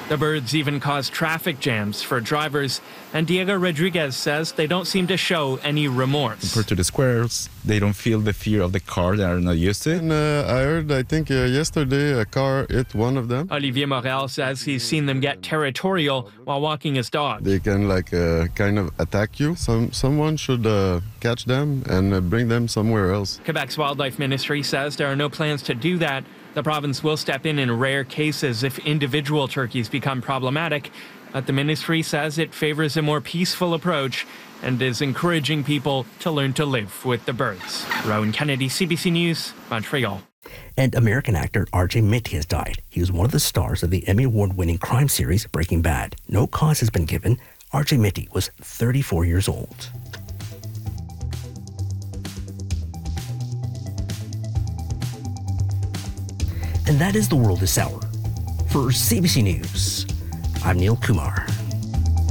The birds even cause traffic jams for drivers, and Diego Rodriguez says they don't seem to show any remorse. Compared to the squirrels, they don't feel the fear of the car. They are not used to it. And I think yesterday a car hit one of them. Olivier Morel says he's seen them get territorial while walking his dog. They can kind of attack you. Someone should catch them and bring them somewhere else. Quebec's Wildlife Ministry says there are no plans to do that. The province will step in rare cases if individual turkeys become problematic, but the ministry says it favors a more peaceful approach and is encouraging people to learn to live with the birds. Rowan Kennedy, CBC News, Montreal. And American actor R.J. Mitte has died. He was one of the stars of the Emmy Award-winning crime series Breaking Bad. No cause has been given. R.J. Mitte was 34 years old. And that is the world this hour. For CBC News, I'm Neil Kumar.